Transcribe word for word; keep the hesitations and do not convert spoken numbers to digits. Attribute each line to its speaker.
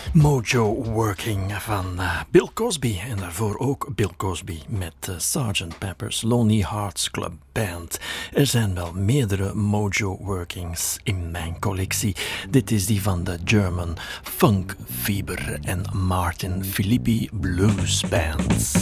Speaker 1: Mojo Working van uh, Bill Cosby. En daarvoor ook Bill Cosby met uh, sergeant Pepper's Lonely Hearts Club Band. Er zijn wel meerdere Mojo Workings in mijn collectie. Dit is die van de German Funk Fever en Martin Filippi Blues Band.